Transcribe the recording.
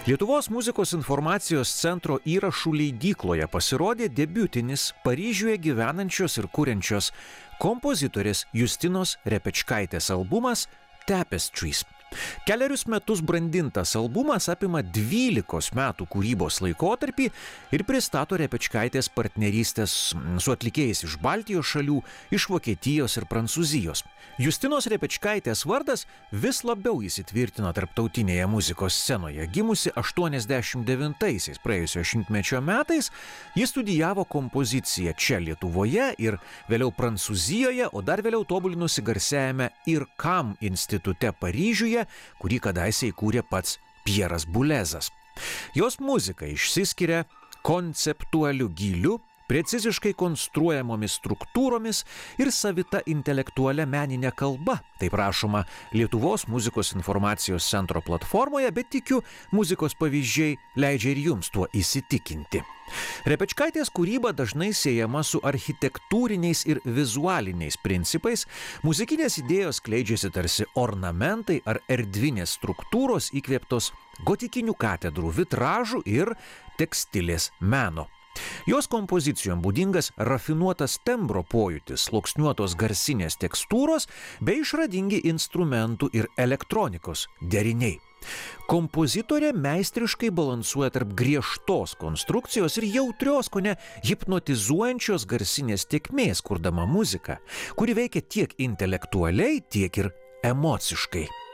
Lietuvos muzikos informacijos centro įrašų leidykloje pasirodė debiutinis Paryžiuje gyvenančios ir kuriančios kompozitorės Justinos Repečkaitės albumas Tapestries. Kelerius metus brandintas albumas apima 12 metų kūrybos laikotarpį ir pristato Repečkaitės partnerystės su atlikėjais iš Baltijos šalių, iš Vokietijos ir Prancūzijos. Justinos Repečkaitės vardas vis labiau įsitvirtino tarptautinėje muzikos scenoje. Gimusi 89-aisiais praėjusio šimtmečio metais, ji studijavo kompoziciją čia Lietuvoje ir vėliau Prancūzijoje, o dar vėliau tobulinusi garsiajame IRCAM institute Paryžiuje, kurį kadaise įkūrė pats Pieras Boulezas. Jos muzika išsiskiria konceptualiu gyliu, preciziškai konstruojamomis struktūromis ir savita intelektualia meninė kalba. Taip rašoma Lietuvos muzikos informacijos centro platformoje, bet tikiu, muzikos pavyzdžiai leidžia ir jums tuo įsitikinti. Repečkaitės kūryba dažnai siejama su architektūriniais ir vizualiniais principais, muzikinės idėjos skleidžiasi tarsi ornamentai ar erdvinės struktūros įkvėptos gotikinių katedrų, vitražų ir tekstilės meno. Jos kompozicijom būdingas rafinuotas tembro pojūtis, sluoksniuotos garsinės tekstūros bei išradingi instrumentų ir elektronikos deriniai. Kompozitorė meistriškai balansuoja tarp griežtos konstrukcijos ir jautrios, kone hipnotizuojančios garsinės tėkmės, kurdama muziką, kuri veikia tiek intelektualiai, tiek ir emociškai.